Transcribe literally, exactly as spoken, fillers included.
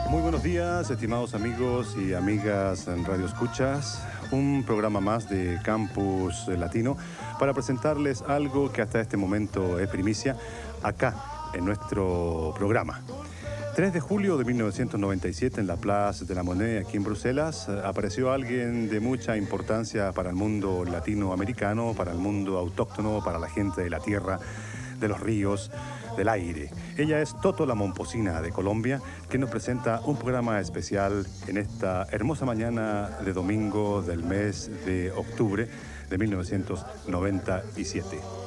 Muy buenos días, estimados amigos y amigas en Radio Escuchas. Un programa más de Campus Latino para presentarles algo que hasta este momento es primicia acá en nuestro programa. tres de julio de mil novecientos noventa y siete en la Place de la Monnaie, aquí en Bruselas, apareció alguien de mucha importancia para el mundo latinoamericano, para el mundo autóctono, para la gente de la tierra, de los ríos, del aire. Ella es Toto la Momposina de Colombia, que nos presenta un programa especial en esta hermosa mañana de domingo del mes de octubre de mil novecientos noventa y siete.